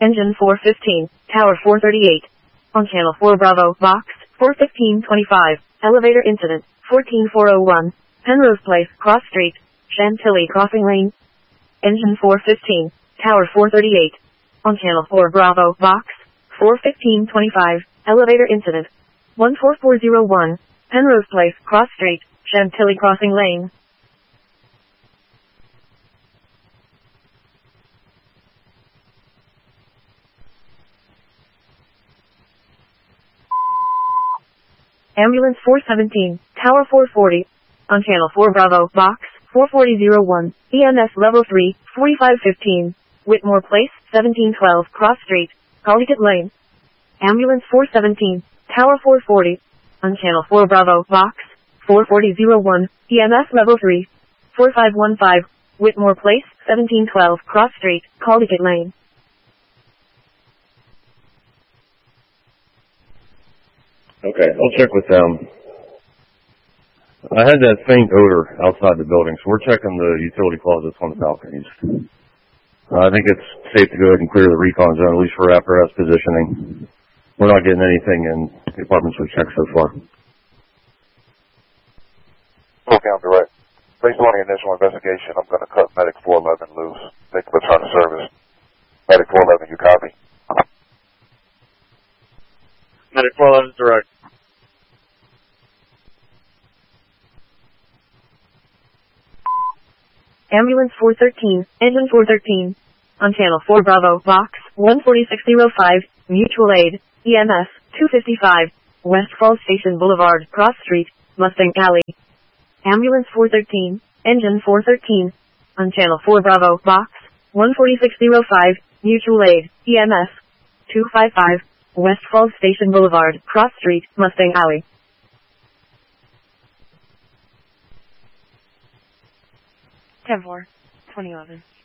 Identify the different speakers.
Speaker 1: Engine 415, Tower 438. On Channel 4 Bravo, Box 41525. Elevator incident, 14401. Penrose Place, Cross Street, Chantilly Crossing Lane. Engine 415, Tower 438. On Channel 4 Bravo, Box 41525. Elevator incident, 14401. Penrose Place, Cross Street, Chantilly Crossing Lane. Ambulance 417, Tower 440. On Channel 4 Bravo, Box 44001. EMS Level 3, 4515. Whitmore Place, 1712 Cross Street, Caldecott Lane. Ambulance 417, Tower 440. On Channel 4 Bravo, Box 44001. EMS Level 3, 4515. Whitmore Place, 1712 Cross Street, Caldecott Lane.
Speaker 2: Okay, I'll check with them. I had that faint odor outside the building, so we're checking the utility closets on the balconies. I think it's safe to go ahead and clear the recon zone, at least for apparatus positioning. We're not getting anything in the apartments we've checked so far.
Speaker 3: Okay, I'm direct. Based on the initial investigation, I'm going to cut Medic 411 loose. They can return to service. Medic 411, you copy?
Speaker 4: Medic 411 direct.
Speaker 1: Ambulance 413, Engine 413. On Channel 4 Bravo, Box 14605, Mutual Aid, EMS 255, West Falls Station Boulevard, Cross Street, Mustang Alley. Ambulance 413, Engine 413. On Channel 4 Bravo, Box 14605, Mutual Aid, EMS 255, West Falls Station Boulevard, Cross Street, Mustang Alley.
Speaker 5: Ten 4, 2011.